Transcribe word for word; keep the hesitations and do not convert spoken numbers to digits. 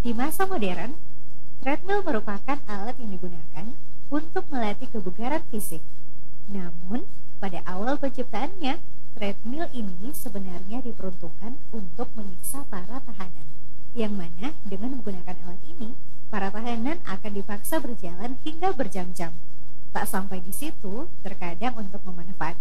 Di masa modern, treadmill merupakan alat yang digunakan untuk melatih kebugaran fisik. Namun, pada awal penciptaannya, treadmill ini sebenarnya diperuntukkan untuk menyiksa para tahanan. Yang mana dengan menggunakan alat ini, para tahanan akan dipaksa berjalan hingga berjam-jam. Tak sampai di situ, terkadang untuk memanfaatkan